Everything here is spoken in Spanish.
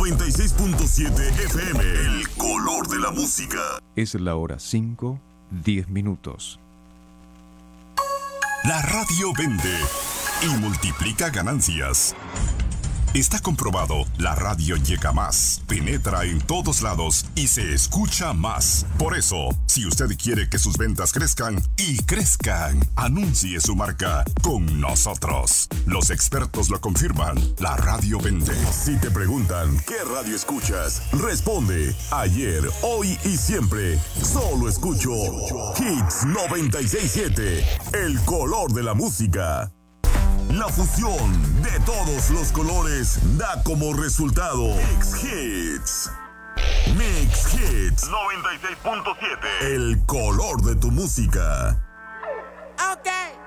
96.7 FM, el color de la música. Es la hora 5, 10 minutos. La radio vende y multiplica ganancias. Está comprobado, la radio llega más, penetra en todos lados y se escucha más. Por eso, si usted quiere que sus ventas crezcan y crezcan, anuncie su marca con nosotros. Los expertos lo confirman, la radio vende. Si te preguntan, ¿qué radio escuchas? Responde, ayer, hoy y siempre, solo escucho Hits 96.7, el color de la música. La fusión de todos los colores da como resultado Mix Hits. Mix Hits 96.7. El color de tu música. Okay.